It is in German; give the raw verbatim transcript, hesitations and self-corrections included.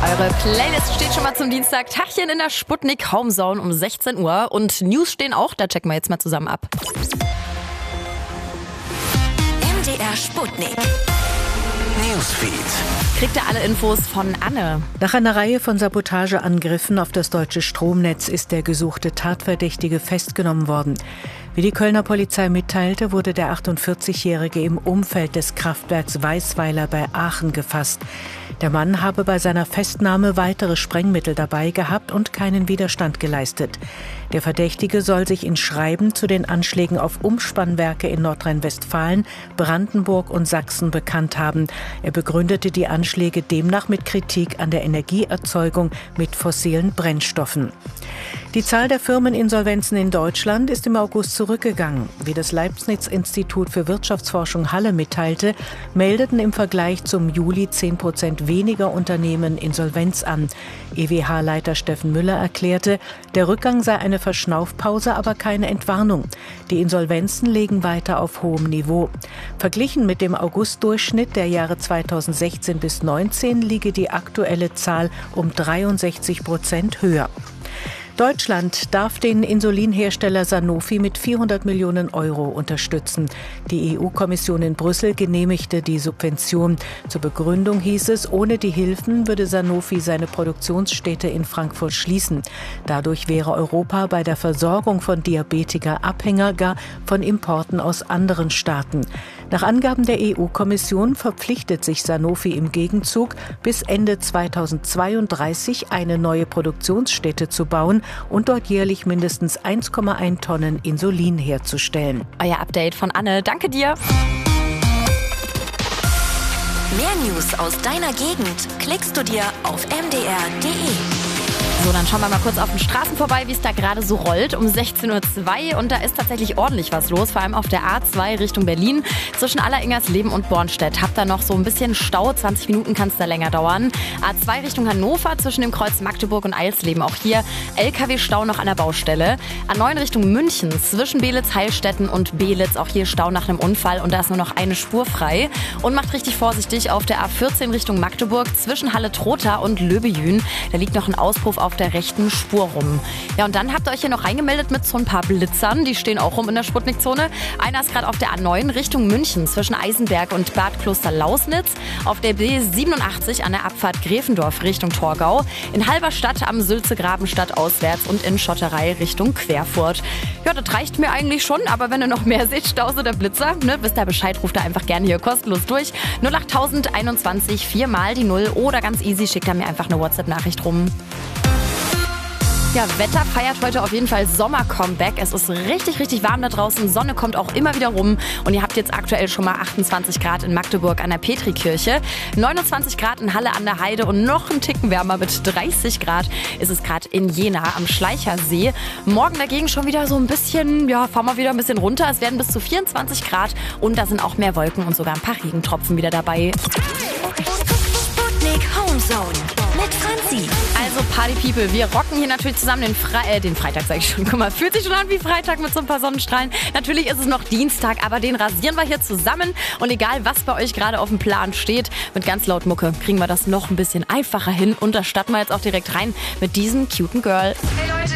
Eure Playlist steht schon mal zum Dienstag. Tachchen in der Sputnik Homezone um sechzehn Uhr. Und News stehen auch, da checken wir jetzt mal zusammen ab. M D R Sputnik Newsfeed. Kriegt ihr alle Infos von Anne. Nach einer Reihe von Sabotageangriffen auf das deutsche Stromnetz ist der gesuchte Tatverdächtige festgenommen worden. Wie die Kölner Polizei mitteilte, wurde der achtundvierzigjährige im Umfeld des Kraftwerks Weißweiler bei Aachen gefasst. Der Mann habe bei seiner Festnahme weitere Sprengmittel dabei gehabt und keinen Widerstand geleistet. Der Verdächtige soll sich in Schreiben zu den Anschlägen auf Umspannwerke in Nordrhein-Westfalen, Brandenburg und Sachsen bekannt haben. Er begründete die Anschläge demnach mit Kritik an der Energieerzeugung mit fossilen Brennstoffen. Die Zahl der Firmeninsolvenzen in Deutschland ist im August zurückgegangen. Wie das Leibniz-Institut für Wirtschaftsforschung Halle mitteilte, meldeten im Vergleich zum Juli zehn Prozent weniger Unternehmen Insolvenz an. E W H-Leiter Steffen Müller erklärte, der Rückgang sei eine Verschnaufpause, aber keine Entwarnung. Die Insolvenzen liegen weiter auf hohem Niveau. Verglichen mit dem August-Durchschnitt der Jahre zweitausendsechzehn bis neunzehn liege die aktuelle Zahl um dreiundsechzig Prozent höher. Deutschland darf den Insulinhersteller Sanofi mit vierhundert Millionen Euro unterstützen. Die E U-Kommission in Brüssel genehmigte die Subvention. Zur Begründung hieß es, ohne die Hilfen würde Sanofi seine Produktionsstätte in Frankfurt schließen. Dadurch wäre Europa bei der Versorgung von Diabetikern abhängiger von Importen aus anderen Staaten. Nach Angaben der E U-Kommission verpflichtet sich Sanofi im Gegenzug, bis Ende zweitausendzweiunddreißig eine neue Produktionsstätte zu bauen und dort jährlich mindestens eins Komma eins Tonnen Insulin herzustellen. Euer Update von Anne. Danke dir. Mehr News aus deiner Gegend klickst du dir auf m d r punkt d e. So, dann schauen wir mal kurz auf den Straßen vorbei, wie es da gerade so rollt. Um sechzehn Uhr zwei und da ist tatsächlich ordentlich was los, vor allem auf der A zwei Richtung Berlin. Zwischen Alleringersleben und Bornstedt habt ihr noch so ein bisschen Stau, zwanzig Minuten kann es da länger dauern. A zwei Richtung Hannover zwischen dem Kreuz Magdeburg und Eisleben, auch hier L K W-Stau noch an der Baustelle. A neun Richtung München zwischen Belitz, Heilstätten und Belitz, auch hier Stau nach einem Unfall und da ist nur noch eine Spur frei. Und macht richtig vorsichtig auf der A vierzehn Richtung Magdeburg zwischen Halle-Trotha und Löbejün. Da liegt noch ein Auspuff auf der rechten Spur rum. Ja, und dann habt ihr euch hier noch reingemeldet mit so ein paar Blitzern. Die stehen auch rum in der Sputnik-Zone. Einer ist gerade auf der A neun Richtung München zwischen Eisenberg und Bad Kloster-Lausnitz. Auf der B siebenundachtzig an der Abfahrt Gräfendorf Richtung Torgau. In Halberstadt am Sülze-Graben stadtauswärts und in Schotterei Richtung Querfurt. Ja, das reicht mir eigentlich schon, aber wenn ihr noch mehr seht, Staus oder Blitzer, ne, wisst ihr Bescheid, ruft da einfach gerne hier kostenlos durch. null acht einundzwanzig, vier mal die null oder ganz easy, schickt da mir einfach eine WhatsApp-Nachricht rum. Ja, Wetter feiert heute auf jeden Fall Sommer-Comeback. Es ist richtig, richtig warm da draußen. Sonne kommt auch immer wieder rum. Und ihr habt jetzt aktuell schon mal achtundzwanzig Grad in Magdeburg an der Petrikirche, neunundzwanzig Grad in Halle an der Heide und noch einen Ticken wärmer mit dreißig Grad ist es gerade in Jena am Schleichersee. Morgen dagegen schon wieder so ein bisschen, ja, fahren wir wieder ein bisschen runter. Es werden bis zu vierundzwanzig Grad und da sind auch mehr Wolken und sogar ein paar Regentropfen wieder dabei. Sputnik Homezone mit Franzi. Also Party People, wir rocken hier natürlich zusammen den, Fre äh, den Freitag, sag ich schon. Guck mal, fühlt sich schon an wie Freitag mit so ein paar Sonnenstrahlen. Natürlich ist es noch Dienstag, aber den rasieren wir hier zusammen. Und egal, was bei euch gerade auf dem Plan steht, mit ganz laut Mucke kriegen wir das noch ein bisschen einfacher hin. Und da starten wir jetzt auch direkt rein mit diesem cuten Girl. Hey Leute,